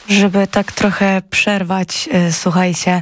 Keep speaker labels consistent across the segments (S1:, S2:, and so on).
S1: Żeby tak trochę przerwać, słuchajcie,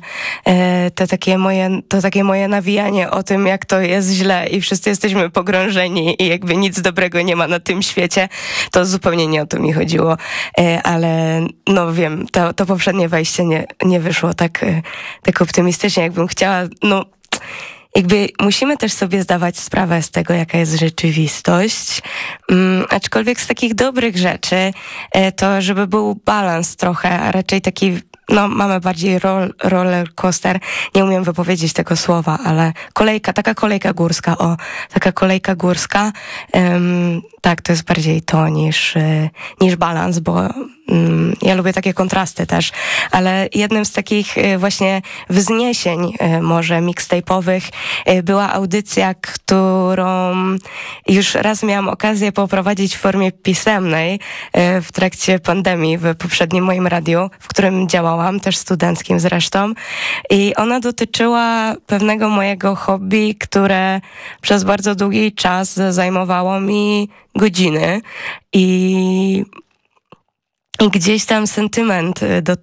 S1: to takie moje nawijanie o tym, jak to jest źle i wszyscy jesteśmy pogrążeni i jakby nic dobrego nie ma na tym świecie, to zupełnie nie o to mi chodziło, ale no wiem, to poprzednie wejście nie wyszło tak optymistycznie, jakbym chciała, no jakby musimy też sobie zdawać sprawę z tego, jaka jest rzeczywistość, aczkolwiek z takich dobrych rzeczy, to żeby był balans trochę, a raczej taki, no mamy bardziej roller coaster, nie umiem wypowiedzieć tego słowa, ale taka kolejka górska, tak, to jest bardziej to niż balans, bo ja lubię takie kontrasty też, ale jednym z takich właśnie wzniesień może mixtape'owych była audycja, którą już raz miałam okazję poprowadzić w formie pisemnej w trakcie pandemii w poprzednim moim radiu, w którym działałam, też studenckim zresztą, i ona dotyczyła pewnego mojego hobby, które przez bardzo długi czas zajmowało mi godziny i gdzieś tam sentyment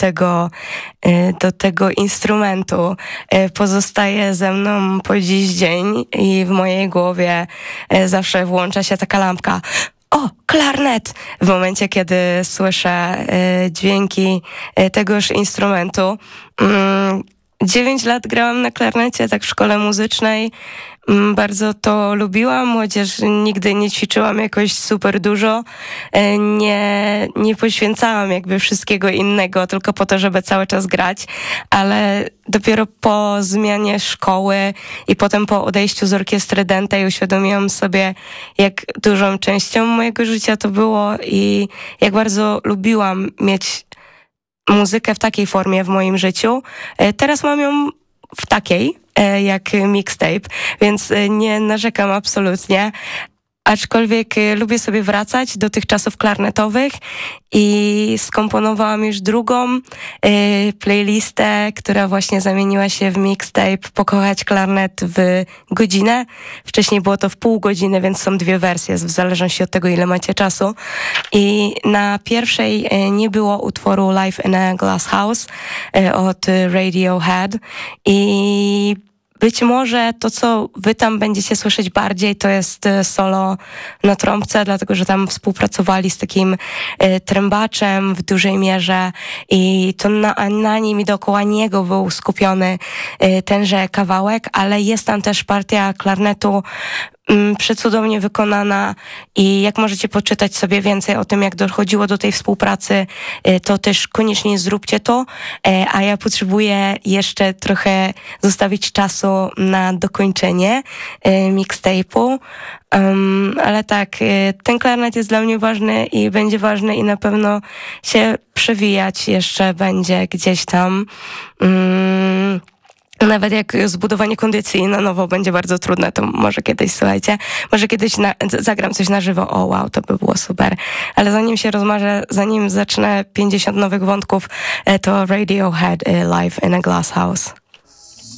S1: do tego instrumentu pozostaje ze mną po dziś dzień i w mojej głowie zawsze włącza się taka lampka. O, klarnet! W momencie, kiedy słyszę dźwięki tegoż instrumentu. 9 lat grałam na klarnecie, tak w szkole muzycznej. Bardzo to lubiłam, chociaż nigdy nie ćwiczyłam jakoś super dużo. Nie poświęcałam jakby wszystkiego innego tylko po to, żeby cały czas grać, ale dopiero po zmianie szkoły i potem po odejściu z orkiestry Dętej uświadomiłam sobie, jak dużą częścią mojego życia to było i jak bardzo lubiłam mieć muzykę w takiej formie w moim życiu. Teraz mam ją w takiej, jak mixtape, więc nie narzekam absolutnie. Aczkolwiek lubię sobie wracać do tych czasów klarnetowych i skomponowałam już drugą playlistę, która właśnie zamieniła się w mixtape Pokochać klarnet w godzinę. Wcześniej było to w pół godziny, więc są 2 wersje, w zależności od tego, ile macie czasu. I na pierwszej nie było utworu Live in a Glass House od Radiohead i być może to, co wy tam będziecie słyszeć bardziej, to jest solo na trąbce, dlatego że tam współpracowali z takim trębaczem w dużej mierze i to na nim i dookoła niego był skupiony tenże kawałek, ale jest tam też partia klarnetu przecudownie wykonana i jak możecie poczytać sobie więcej o tym, jak dochodziło do tej współpracy, to też koniecznie zróbcie to, a ja potrzebuję jeszcze trochę zostawić czasu na dokończenie mixtape'u, ale tak, ten klarnet jest dla mnie ważny i będzie ważny i na pewno się przewijać jeszcze będzie gdzieś tam. Nawet jak zbudowanie kondycji na nowo będzie bardzo trudne, to może kiedyś, słuchajcie, może kiedyś zagram coś na żywo, o wow, to by było super. Ale zanim się rozmarzę, zanim zacznę 50 nowych wątków, to Radiohead Live in a Glass House.